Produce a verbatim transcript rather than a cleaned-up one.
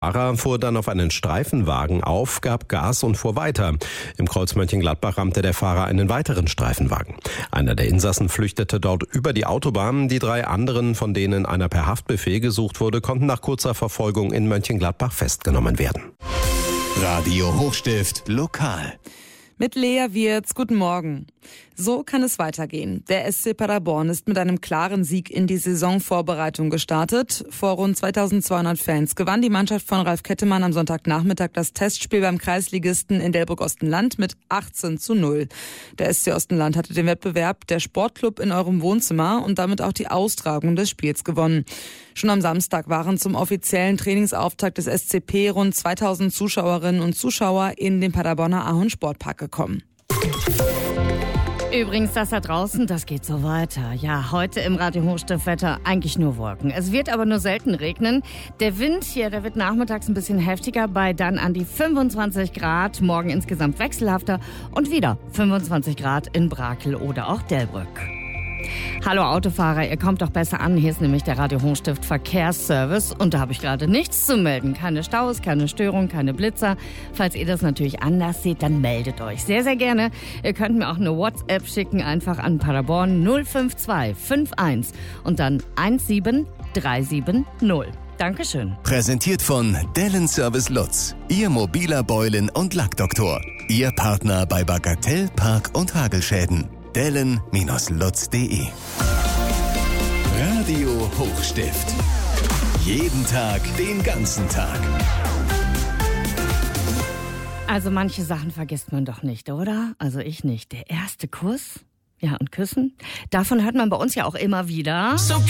Der Fahrer fuhr dann auf einen Streifenwagen auf, gab Gas und fuhr weiter. Im Kreuz Mönchengladbach rammte der Fahrer einen weiteren Streifenwagen. Einer der Insassen flüchtete dort über die Autobahn. Die drei anderen, von denen einer per Haftbefehl gesucht wurde, konnten nach kurzer Verfolgung in Mönchengladbach festgenommen werden. Radio Hochstift Lokal. Mit Lea Wirz, guten Morgen. So kann es weitergehen. Der S C Paderborn ist mit einem klaren Sieg in die Saisonvorbereitung gestartet. Vor rund zweitausendzweihundert Fans gewann die Mannschaft von Ralf Kettemann am Sonntagnachmittag das Testspiel beim Kreisligisten in Delbrück-Ostenland mit achtzehn zu null. Der S C Ostenland hatte den Wettbewerb Der Sportclub in eurem Wohnzimmer und damit auch die Austragung des Spiels gewonnen. Schon am Samstag waren zum offiziellen Trainingsauftakt des S C P rund zweitausend Zuschauerinnen und Zuschauer in den Paderborner Ahorn Sportpark gekommen. Übrigens, das da draußen, das geht so weiter. Ja, heute im Radio Hochstift-Wetter eigentlich nur Wolken. Es wird aber nur selten regnen. Der Wind hier, der wird nachmittags ein bisschen heftiger, bei dann an die fünfundzwanzig Grad. Morgen insgesamt wechselhafter und wieder fünfundzwanzig Grad in Brakel oder auch Delbrück. Hallo Autofahrer, ihr kommt doch besser an. Hier ist nämlich der Radio Hochstift Verkehrsservice und da habe ich gerade nichts zu melden. Keine Staus, keine Störung, keine Blitzer. Falls ihr das natürlich anders seht, dann meldet euch sehr, sehr gerne. Ihr könnt mir auch eine WhatsApp schicken, einfach an Paderborn null fünf zwei fünf eins und dann eins sieben drei sieben null. Dankeschön. Präsentiert von Dellen Service Lutz, Ihr mobiler Beulen- und Lackdoktor. Ihr Partner bei Bagatell, Park- und Hagelschäden. Dellen Lutz punkt de. Radio Hochstift. Jeden Tag, den ganzen Tag. Also manche Sachen vergisst man doch nicht, oder? Also ich nicht. Der erste Kuss, ja, und Küssen, davon hört man bei uns ja auch immer wieder. So